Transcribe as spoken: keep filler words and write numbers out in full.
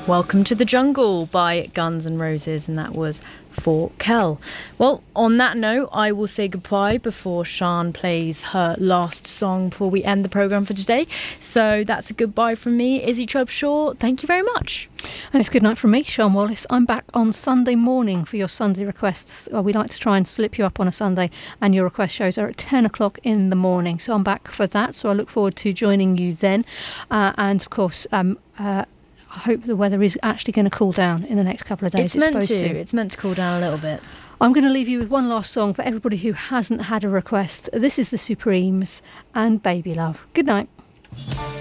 Welcome to the Jungle by Guns N' Roses, and that was for Kel. Well, on that note, I will say goodbye before Sian plays her last song before we end the programme for today. So that's a goodbye from me, Izzy Trubshaw. Thank you very much. And it's good night from me, Sian Wallace. I'm back on Sunday morning for your Sunday requests. Uh, we like to try and slip you up on a Sunday, and your request shows are at ten o'clock in the morning. So I'm back for that. So I look forward to joining you then. Uh, and of course, um, uh, I hope the weather is actually going to cool down in the next couple of days. It's, it's meant supposed to. to. It's meant to cool down a little bit. I'm going to leave you with one last song for everybody who hasn't had a request. This is The Supremes and Baby Love. Good night.